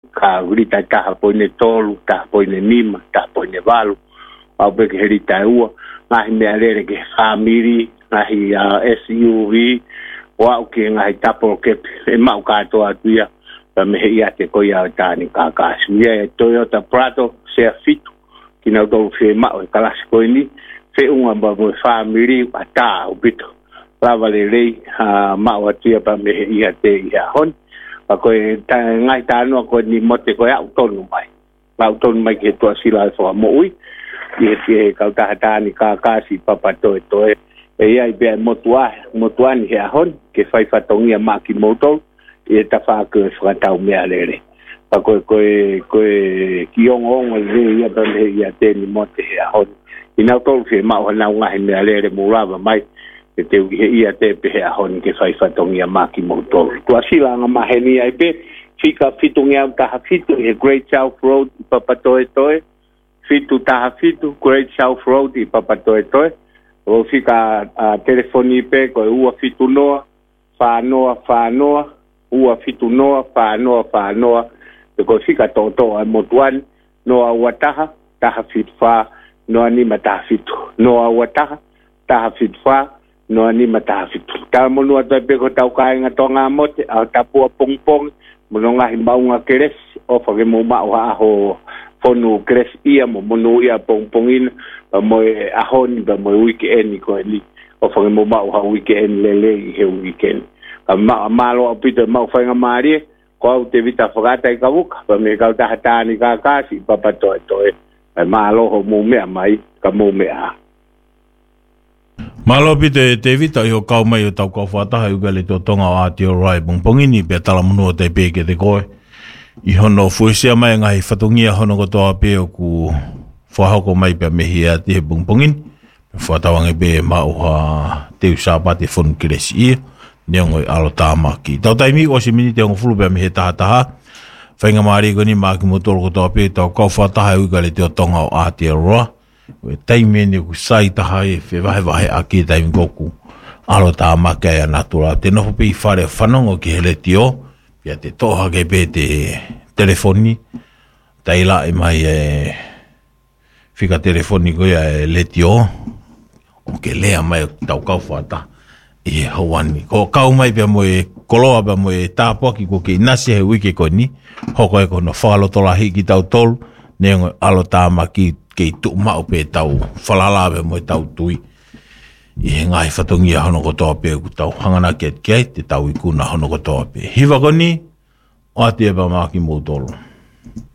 ka urita taha poine tolu, taha poine nima, taha poine valu, au peke herita ua, ngahi mea lere ke whamiri, ngahi SUV, wau ke ngahi tapo kepe, e mau katoa tuia, pa mehe ia te koia o tāni kākāsu. Ia e Toyota Prado, sea fitu, ki nau tau whi mau e kalasi koini, whi unga ba mo whamiri, a tā au pito. Lava le rei, mau atuia pa mehe ia te ia hon, pa koe ngai tānua koe ni mote koe au tonu mai. Au tonu mai ke tua sila e wha mo ui, i he kau taha tāni kākāsi papa toe toe. E ia i bea motuani hea hon, ke whai whatongia maki motol, e ta whākua e whakatau mea lere. Pa koe ki ongo le ia tone ia tēni mote hea hon. I nau tolu whi mau hanau ngahi mea lere mōrawa mai, ke te uhi ia te pe hea hon ke whai whatongia maki motol. Tua silanga maheni ai pe, whika fitungi au taha fitu, he Great South Road i Papatoe Toe, fitu taha fitu, Great South Road i Papatoe Toe, o fika telefoni pe ko ua fitu noa whanoa ua fitu noa whanoa te ko fika toto a motuan noa ua taha fitu wha noa nima taha fitu noa ua taha fitu wha noa nima taha fitu ta monua toi pe ko tau kainga tonga mote au tapua pongpong mononga himaunga keres o whake mo mao aho fonu kres ia mo monu ia pongpongin ba mo ahoni ba mo weekend ko ni o fa mo ma o weekend lele i he weekend ka malo apito ma fa nga mari ko te vita fogata i kabuka ba me ka ta hatani ka kasi papa to ba malo ho mo me mai ka mo me a malo pite te vita i o ka mai o tau ka fata ha ugale to tonga a te rai pongpongini pe tala monu te pe ke te koe I hono fuisia mai ngai whatungia hono kotoa pe o ku whahoko mai pe mehia te he pungpungin. Whatawange pe mauha te usapa te whonu kiresi ia. Neongo I alo tāmaki. Tau taimi o si mini te ongo fulu pe mehe tahataha. Whainga maari ko ni maki motoro kotoa pe tau kau whataha uika le te o tonga o Aotearoa. Taimi ni ku sai taha e whewahe aki taimi koku. Alo tāmaki ai anatura. Te noho pe I whare whanongo ki hele tio. Pia te toha ke pe te telefoni, taila I mai whika telefoni ko ia leti o ke lea mai tau kau whata I hawani. Ko kau mai pia moe koloa pia moe tāpoaki ko ke inasi he wike ko ni, hoko e kono whakalotola hiki tau tolu, neongo alo tāmaki ke I tuk mau pe tau whalala pia moe tau tui. I he ngai whatongia hono kotoa pe ku tau hangana ke te tau I kuna hono kotoa pe. Hiwa koni, o ate e pa maki mōtolo.